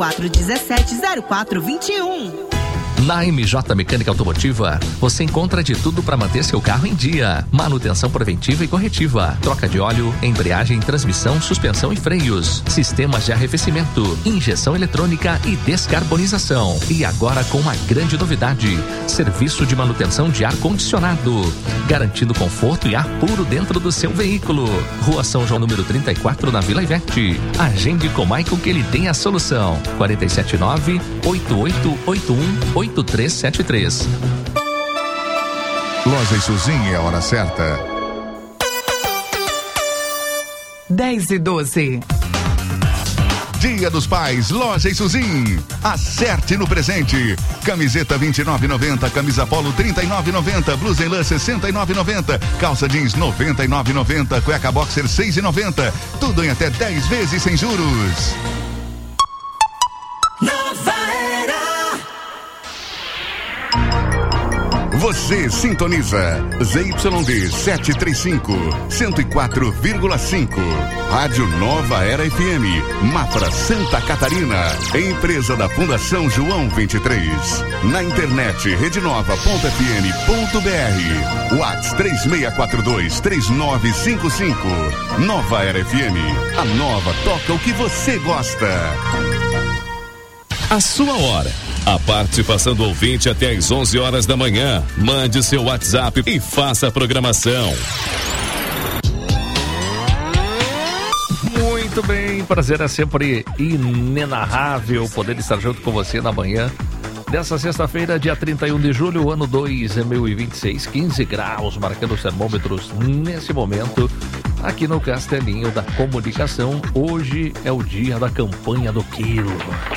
417-0421. Na MJ Mecânica Automotiva, você encontra de tudo para manter seu carro em dia. Manutenção preventiva e corretiva, troca de óleo, embreagem, transmissão, suspensão e freios, sistemas de arrefecimento, injeção eletrônica e descarbonização. E agora com uma grande novidade, serviço de manutenção de ar-condicionado, garantindo conforto e ar puro dentro do seu veículo. Rua São João, número 34, na Vila Ivete. Agende com o Maicon que ele tem a solução. 479-8881-8373. Loja Isuzinha é a hora certa. 10:12. Dia dos Pais, Loja Isuzinha. Acerte no presente. Camiseta 29,90, camisa polo 39,90, blusa em lã 69,90, calça jeans 99,90, cueca boxer 6,90. Tudo em até 10 vezes sem juros. Nova Era. Você sintoniza ZYD 735, 104,5. Rádio Nova Era FM, Mafra, Santa Catarina. Empresa da Fundação João 23. Na internet, redenova.fm.br. WhatsApp 3642-3955. Nova Era FM. A nova toca o que você gosta. A sua hora. A participação do ouvinte até às 11 horas da manhã. Mande seu WhatsApp e faça a programação. Muito bem, prazer é sempre inenarrável poder estar junto com você na manhã dessa sexta-feira, dia 31 de julho, ano 2026, 15 graus, marcando os termômetros nesse momento, aqui no Castelinho da Comunicação. Hoje é o dia da campanha do quilo.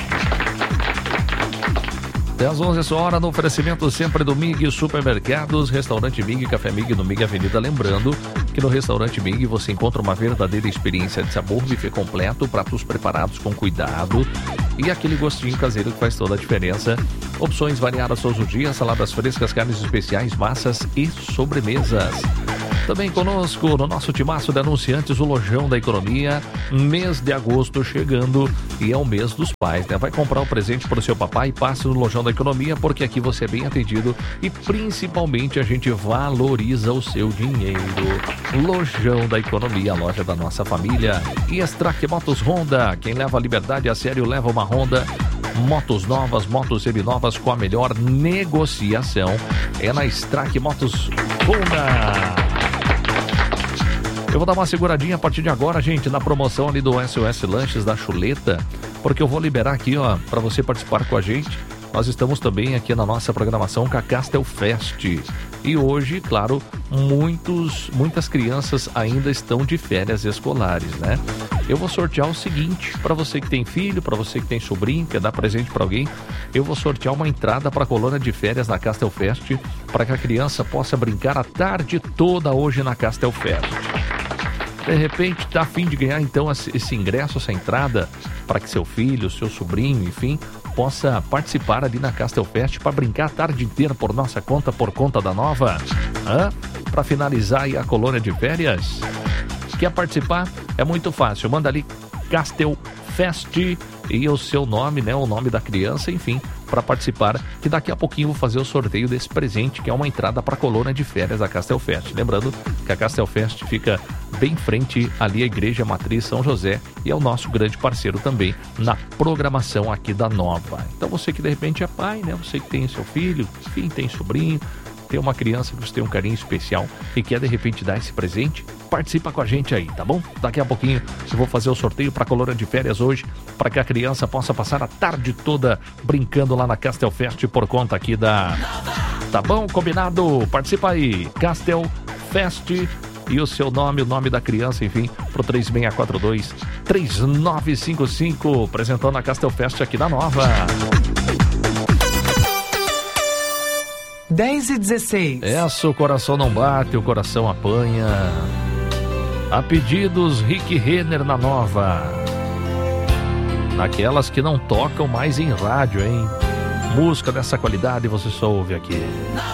Até às 11 horas, no oferecimento sempre do MIG Supermercados, Restaurante MIG, Café MIG no MIG Avenida. Lembrando que no Restaurante MIG você encontra uma verdadeira experiência de sabor, buffet completo, pratos preparados com cuidado e aquele gostinho caseiro que faz toda a diferença. Opções variadas todos os dias, saladas frescas, carnes especiais, massas e sobremesas. Também conosco, no nosso timaço de anunciantes, o Lojão da Economia, mês de agosto chegando e é o mês dos pais, né? Vai comprar um presente para o seu papai, passe no Lojão da Economia, porque aqui você é bem atendido e principalmente a gente valoriza o seu dinheiro. Lojão da Economia, a loja da nossa família. E Strack Motos Honda, quem leva a liberdade a sério leva uma Honda. Motos novas, motos seminovas com a melhor negociação é na Strack Motos Honda. Eu vou dar uma seguradinha a partir de agora, gente, na promoção ali do SOS Lanches da Chuleta, porque eu vou liberar aqui, ó, para você participar com a gente. Nós estamos também aqui na nossa programação com a Castel Fest. E hoje, claro, muitas crianças ainda estão de férias escolares, né? Eu vou sortear o seguinte, para você que tem filho, para você que tem sobrinho, quer dar presente para alguém, eu vou sortear uma entrada para a colônia de férias na Castel Fest, para que a criança possa brincar a tarde toda hoje na Castel Fest. De repente, tá a fim de ganhar então esse ingresso, essa entrada, para que seu filho, seu sobrinho, enfim, possa participar ali na Castel Fest para brincar a tarde inteira por nossa conta, por conta da Nova. Para finalizar aí a colônia de férias. Quer participar? É muito fácil. Manda ali Castel Fest e o seu nome, né? O nome da criança, enfim, para participar, que daqui a pouquinho eu vou fazer o sorteio desse presente, que é uma entrada para a colônia de férias da Castel Fest. Lembrando que a Castel Fest fica bem em frente ali à Igreja Matriz São José e é o nosso grande parceiro também na programação aqui da Nova. Então você que de repente é pai, né? Você que tem seu filho, enfim, tem sobrinho, tem uma criança que você tem um carinho especial e quer de repente dar esse presente, participa com a gente aí, tá bom? Daqui a pouquinho eu vou fazer o sorteio para a colônia de férias hoje, para que a criança possa passar a tarde toda brincando lá na Castel Fest por conta aqui da... Tá bom? Combinado? Participa aí, Castel Fest e o seu nome, o nome da criança, enfim, pro 3642-3955, apresentando a Castel Fest aqui da Nova. 10:16. Essa, o coração não bate, o coração apanha. A pedidos, Rick Renner na Nova. Naquelas que não tocam mais em rádio, hein? Música dessa qualidade você só ouve aqui.